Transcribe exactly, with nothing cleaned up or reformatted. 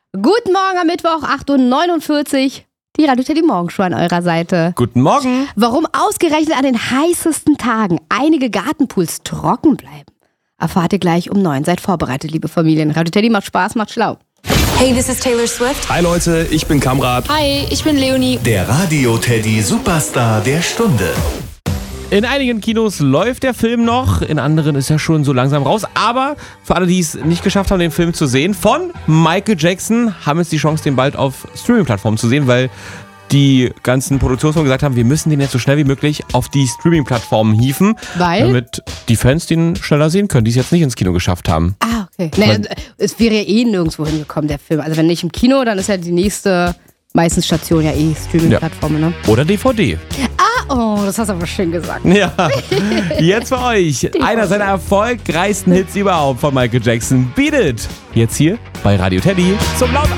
Guten Morgen am Mittwoch, acht Uhr neunundvierzig. Die Radio Teddy Morgenshow an eurer Seite. Guten Morgen. Warum ausgerechnet an den heißesten Tagen einige Gartenpools trocken bleiben, erfahrt ihr gleich um neun. Seid vorbereitet, liebe Familien. Radio Teddy macht Spaß, macht schlau. Hey, this is Taylor Swift. Hi Leute, ich bin Kamrat. Hi, ich bin Leonie. Der Radio Teddy Superstar der Stunde. In einigen Kinos läuft der Film noch, in anderen ist er schon so langsam raus. Aber für alle, die es nicht geschafft haben, den Film zu sehen, von Michael Jackson, haben jetzt die Chance, den bald auf Streaming-Plattformen zu sehen, weil die ganzen Produktionsfirmen gesagt haben, wir müssen den jetzt so schnell wie möglich auf die Streaming-Plattformen hieven, Weil? damit die Fans den schneller sehen können, die es jetzt nicht ins Kino geschafft haben. Ah, okay. Naja, es wäre ja eh nirgendwo hingekommen, der Film. Also wenn nicht im Kino, dann ist ja die nächste meistens Station ja eh Streaming-Plattformen, ne? Oder D V D. Oh, das hast du aber schön gesagt. Ja, jetzt für euch einer seiner erfolgreichsten Hits überhaupt von Michael Jackson. Beat It. Jetzt hier bei Radio Teddy zum Laut